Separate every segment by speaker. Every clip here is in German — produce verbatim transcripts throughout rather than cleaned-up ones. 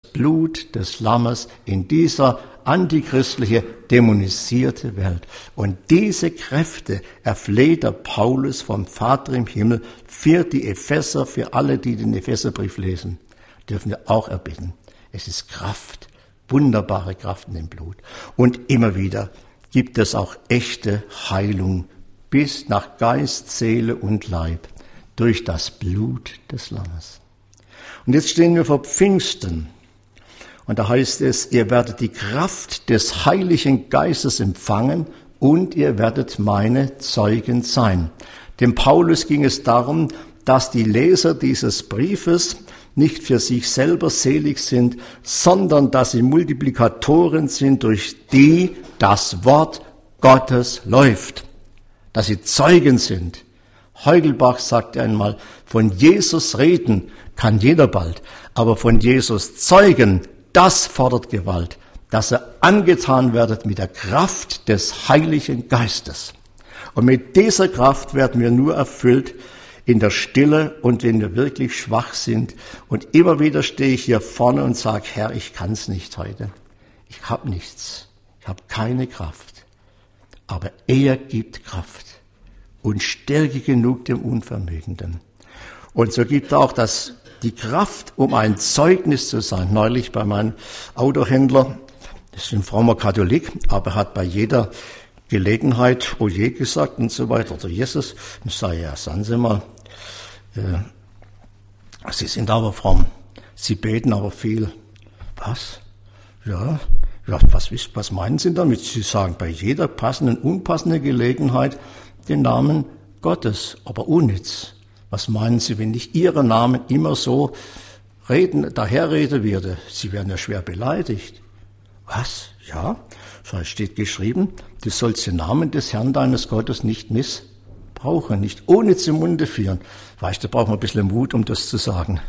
Speaker 1: Blut des Lammes in dieser antichristliche, dämonisierte Welt. Und diese Kräfte erfleht der Paulus vom Vater im Himmel für die Epheser, für alle, die den Epheserbrief lesen, dürfen wir auch erbitten. Es ist Kraft, wunderbare Kraft in dem Blut. Und immer wieder gibt es auch echte Heilung bis nach Geist, Seele und Leib durch das Blut des Lammes. Und jetzt stehen wir vor Pfingsten. Und da heißt es, ihr werdet die Kraft des Heiligen Geistes empfangen und ihr werdet meine Zeugen sein. Dem Paulus ging es darum, dass die Leser dieses Briefes nicht für sich selber selig sind, sondern dass sie Multiplikatoren sind, durch die das Wort Gottes läuft. Dass sie Zeugen sind. Heugelbach sagte einmal, von Jesus reden kann jeder bald, aber von Jesus zeugen, das fordert Gewalt, dass er angetan werdet mit der Kraft des Heiligen Geistes. Und mit dieser Kraft werden wir nur erfüllt in der Stille und wenn wir wirklich schwach sind. Und immer wieder stehe ich hier vorne und sage, Herr, ich kann es nicht heute. Ich habe nichts. Ich habe keine Kraft. Aber er gibt Kraft und Stärke genug dem Unvermögenden. Und so gibt er auch das, die Kraft, um ein Zeugnis zu sein. Neulich bei meinem Autohändler, das ist ein frommer Katholik, aber hat bei jeder Gelegenheit Oje gesagt und so weiter, oder Jesus. Und ich sage, ja, sagen Sie mal, äh, Sie sind aber fromm, Sie beten aber viel. Was? Ja, ja was, was meinen Sie damit? Sie sagen bei jeder passenden, unpassenden Gelegenheit den Namen Gottes, aber unnütz. Was meinen Sie, wenn ich Ihren Namen immer so reden, daherreden würde? Sie werden ja schwer beleidigt. Was? Ja, so steht geschrieben, du sollst den Namen des Herrn deines Gottes nicht missbrauchen, nicht ohne zum Munde führen. Weißt du, da braucht man ein bisschen Mut, um das zu sagen.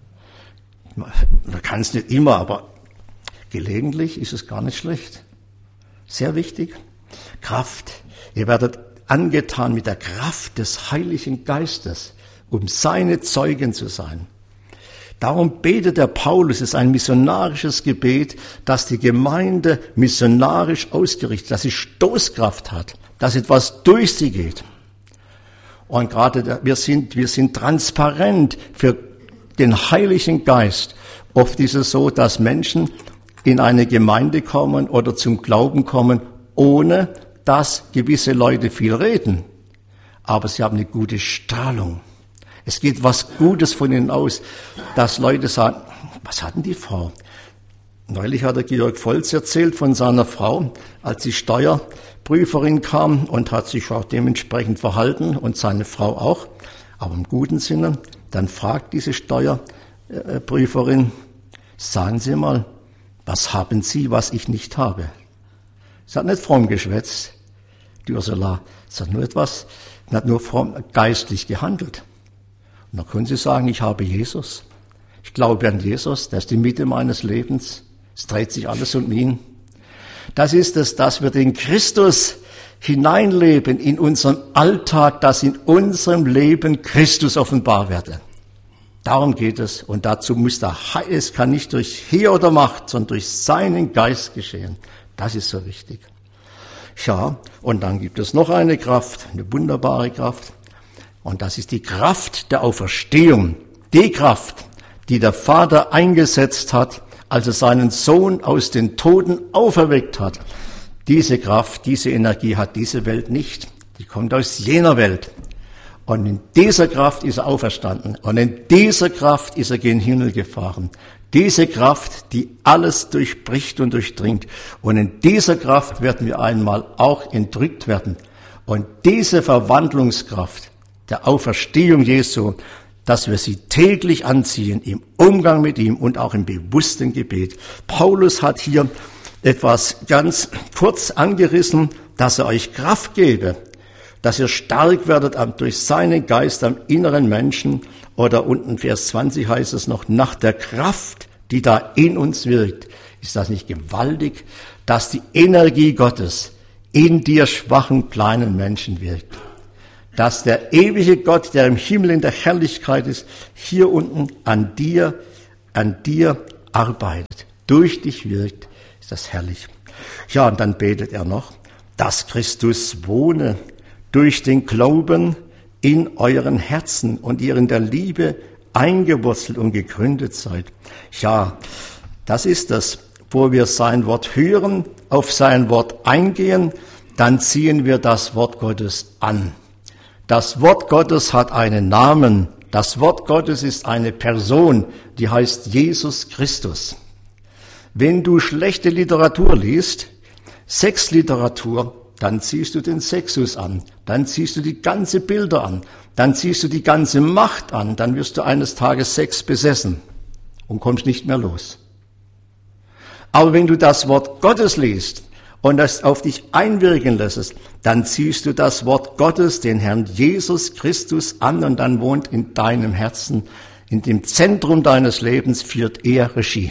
Speaker 1: Man kann es nicht immer, aber gelegentlich ist es gar nicht schlecht. Sehr wichtig. Kraft. Ihr werdet angetan mit der Kraft des Heiligen Geistes, um seine Zeugen zu sein. Darum betet der Paulus, es ist ein missionarisches Gebet, dass die Gemeinde missionarisch ausgerichtet, dass sie Stoßkraft hat, dass etwas durch sie geht. Und gerade wir sind, wir sind transparent für den Heiligen Geist. Oft ist es so, dass Menschen in eine Gemeinde kommen oder zum Glauben kommen, ohne dass gewisse Leute viel reden. Aber sie haben eine gute Strahlung. Es geht was Gutes von ihnen aus, dass Leute sagen, was hatten die Frau? Neulich hat der Georg Volz erzählt von seiner Frau, als die Steuerprüferin kam und hat sich auch dementsprechend verhalten und seine Frau auch, aber im guten Sinne. Dann fragt diese Steuerprüferin, sagen Sie mal, was haben Sie, was ich nicht habe? Sie hat nicht fromm geschwätzt, die Ursula, sie hat nur etwas, hat nur fromm, geistlich gehandelt. Und dann können Sie sagen, ich habe Jesus. Ich glaube an Jesus, der ist die Mitte meines Lebens. Es dreht sich alles um ihn. Das ist es, dass wir den Christus hineinleben in unseren Alltag, dass in unserem Leben Christus offenbar werde. Darum geht es. Und dazu muss der Heil, es kann nicht durch Heer oder Macht, sondern durch seinen Geist geschehen. Das ist so wichtig. Ja, und dann gibt es noch eine Kraft, eine wunderbare Kraft. Und das ist die Kraft der Auferstehung. Die Kraft, die der Vater eingesetzt hat, als er seinen Sohn aus den Toten auferweckt hat. Diese Kraft, diese Energie hat diese Welt nicht. Die kommt aus jener Welt. Und in dieser Kraft ist er auferstanden. Und in dieser Kraft ist er gen Himmel gefahren. Diese Kraft, die alles durchbricht und durchdringt. Und in dieser Kraft werden wir einmal auch entrückt werden. Und diese Verwandlungskraft der Auferstehung Jesu, dass wir sie täglich anziehen im Umgang mit ihm und auch im bewussten Gebet. Paulus hat hier etwas ganz kurz angerissen, dass er euch Kraft gebe, dass ihr stark werdet durch seinen Geist am inneren Menschen. Oder unten Vers zwanzig heißt es noch, nach der Kraft, die da in uns wirkt. Ist das nicht gewaltig, dass die Energie Gottes in dir schwachen, kleinen Menschen wirkt? Dass der ewige Gott, der im Himmel in der Herrlichkeit ist, hier unten an dir, an dir arbeitet, durch dich wirkt, ist das herrlich. Ja, und dann betet er noch, dass Christus wohne durch den Glauben in euren Herzen und ihr in der Liebe eingewurzelt und gegründet seid. Ja, das ist das, wo wir sein Wort hören, auf sein Wort eingehen, dann ziehen wir das Wort Gottes an. Das Wort Gottes hat einen Namen. Das Wort Gottes ist eine Person, die heißt Jesus Christus. Wenn du schlechte Literatur liest, Sexliteratur, dann ziehst du den Sexus an, dann ziehst du die ganze Bilder an, dann ziehst du die ganze Macht an, dann wirst du eines Tages Sex besessen und kommst nicht mehr los. Aber wenn du das Wort Gottes liest und das auf dich einwirken lässt, dann ziehst du das Wort Gottes, den Herrn Jesus Christus, an und dann wohnt in deinem Herzen, in dem Zentrum deines Lebens führt er Regie.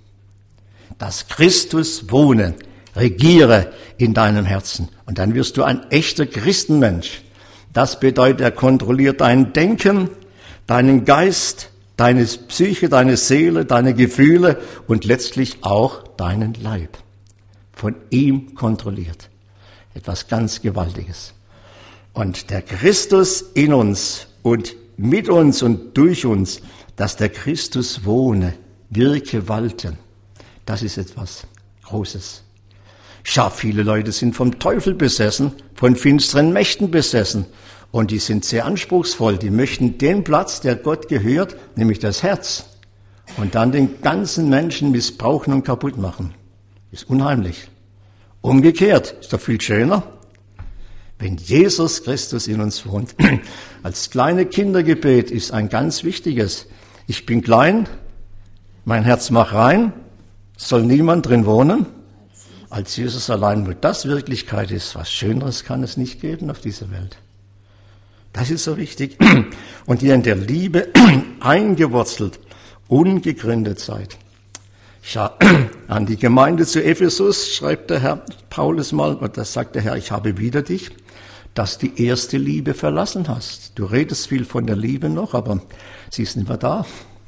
Speaker 1: Dass Christus wohne, regiere in deinem Herzen und dann wirst du ein echter Christenmensch. Das bedeutet, er kontrolliert dein Denken, deinen Geist, deine Psyche, deine Seele, deine Gefühle und letztlich auch deinen Leib. Von ihm kontrolliert. Etwas ganz Gewaltiges. Und der Christus in uns und mit uns und durch uns, dass der Christus wohne, wirke, walte, das ist etwas Großes. Ja, viele Leute sind vom Teufel besessen, von finsteren Mächten besessen. Und die sind sehr anspruchsvoll. Die möchten den Platz, der Gott gehört, nämlich das Herz, und dann den ganzen Menschen missbrauchen und kaputt machen. Ist unheimlich. Umgekehrt ist doch viel schöner, wenn Jesus Christus in uns wohnt. Als kleine Kindergebet ist ein ganz wichtiges. Ich bin klein, mein Herz macht rein, soll niemand drin wohnen. Als Jesus allein, wo das Wirklichkeit ist, was Schöneres kann es nicht geben auf dieser Welt. Das ist so wichtig. Und ihr in der Liebe eingewurzelt, ungegründet seid. Ja, an die Gemeinde zu Ephesus schreibt der Herr Paulus mal, und das sagt der Herr, ich habe wider dich, dass die erste Liebe verlassen hast. Du redest viel von der Liebe noch, aber sie ist nicht mehr da.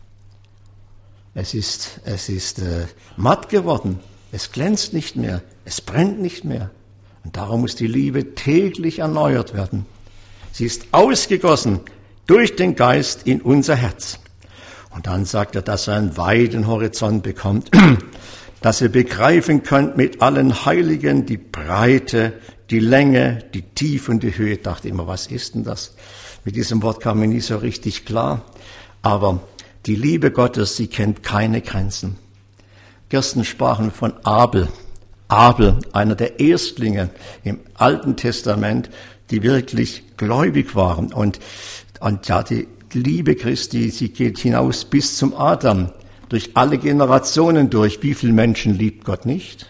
Speaker 1: Es ist, es ist äh, matt geworden. Es glänzt nicht mehr. Es brennt nicht mehr. Und darum muss die Liebe täglich erneuert werden. Sie ist ausgegossen durch den Geist in unser Herz. Und dann sagt er, dass er einen weiten Horizont bekommt, dass ihr begreifen könnt mit allen Heiligen die Breite, die Länge, die Tiefe und die Höhe. Ich dachte immer, was ist denn das? Mit diesem Wort kam mir nie so richtig klar. Aber die Liebe Gottes, sie kennt keine Grenzen. Gestern sprachen von Abel. Abel, einer der Erstlinge im Alten Testament, die wirklich gläubig waren. Und, und ja, die Liebe Christi, sie geht hinaus bis zum Adam, durch alle Generationen durch. Wie viele Menschen liebt Gott nicht?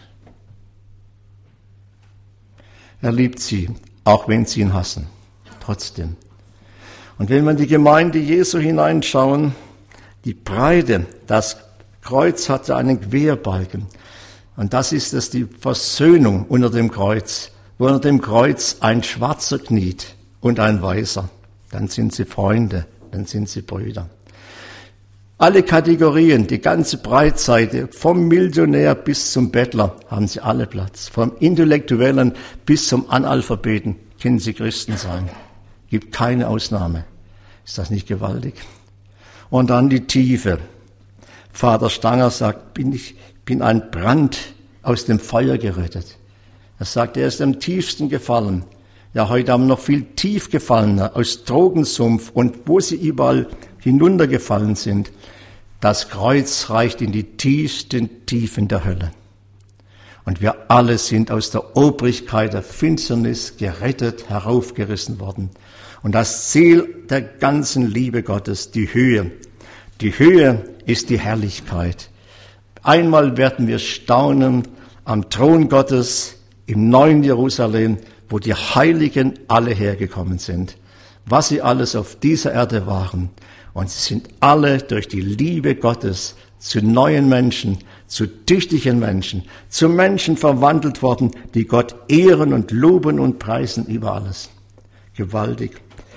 Speaker 1: Er liebt sie, auch wenn sie ihn hassen. Trotzdem. Und wenn wir in die Gemeinde Jesu hineinschauen, die Breite, das Kreuz hatte einen Querbalken. Und das ist es, die Versöhnung unter dem Kreuz. Wo unter dem Kreuz ein Schwarzer kniet und ein Weißer. Dann sind sie Freunde, dann sind sie Brüder. Alle Kategorien, die ganze Breitseite, vom Millionär bis zum Bettler, haben sie alle Platz. Vom Intellektuellen bis zum Analphabeten können sie Christen sein. Gibt keine Ausnahme. Ist das nicht gewaltig? Und dann die Tiefe. Vater Stanger sagt, bin ich bin ein Brand aus dem Feuer gerettet. Er sagt, er ist am tiefsten gefallen. Ja, heute haben noch viel tief gefallener aus Drogensumpf und wo sie überall hinuntergefallen sind. Das Kreuz reicht in die tiefsten Tiefen der Hölle. Und wir alle sind aus der Obrigkeit der Finsternis gerettet, heraufgerissen worden. Und das Ziel der ganzen Liebe Gottes, die Höhe. Die Höhe ist die Herrlichkeit. Einmal werden wir staunen am Thron Gottes im neuen Jerusalem, wo die Heiligen alle hergekommen sind. Was sie alles auf dieser Erde waren. Und sie sind alle durch die Liebe Gottes zu neuen Menschen, zu tüchtigen Menschen, zu Menschen verwandelt worden, die Gott ehren und loben und preisen über alles. Gewaltig.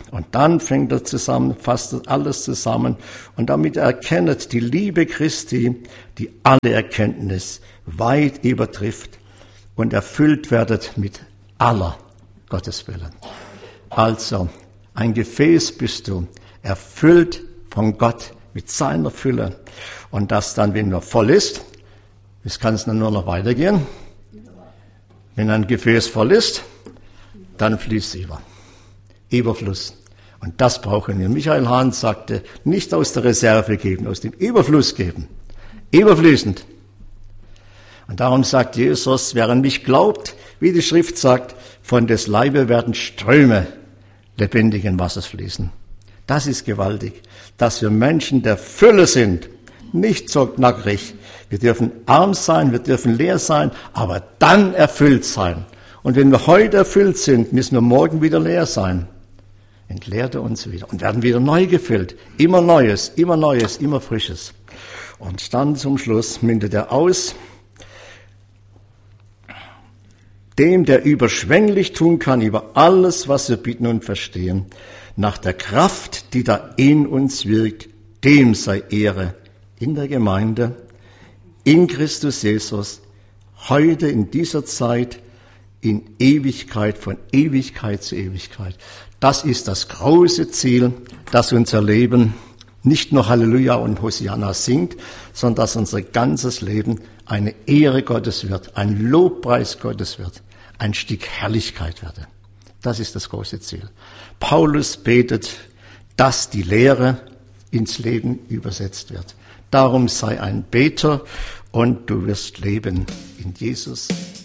Speaker 1: Und dann fängt er zusammen, fasst er alles zusammen. Und damit erkennet die Liebe Christi, die alle Erkenntnis weit übertrifft und erfüllt werdet mit aller Gotteswillen. Also, ein Gefäß bist du, erfüllt von Gott mit seiner Fülle. Und das dann, wenn er voll ist, das kann es dann nur noch weitergehen. Wenn ein Gefäß voll ist, dann fließt es über. Überfluss. Und das brauchen wir. Michael Hahn sagte, nicht aus der Reserve geben, aus dem Überfluss geben. Überfließend. Und darum sagt Jesus, wer an mich glaubt, wie die Schrift sagt, von des Leibe werden Ströme lebendigen Wassers fließen. Das ist gewaltig, dass wir Menschen der Fülle sind, nicht so knackrig. Wir dürfen arm sein, wir dürfen leer sein, aber dann erfüllt sein. Und wenn wir heute erfüllt sind, müssen wir morgen wieder leer sein. Entleert er uns wieder und werden wieder neu gefüllt. Immer Neues, immer Neues, immer Frisches. Und dann zum Schluss mündet er aus, dem, der überschwänglich tun kann über alles, was wir bitten und verstehen, nach der Kraft, die da in uns wirkt, dem sei Ehre in der Gemeinde, in Christus Jesus, heute in dieser Zeit, in Ewigkeit, von Ewigkeit zu Ewigkeit. Das ist das große Ziel, dass unser Leben nicht nur Halleluja und Hosianna singt, sondern dass unser ganzes Leben eine Ehre Gottes wird, ein Lobpreis Gottes wird, ein Stück Herrlichkeit werde. Das ist das große Ziel. Paulus betet, dass die Lehre ins Leben übersetzt wird. Darum sei ein Beter und du wirst leben in Jesus.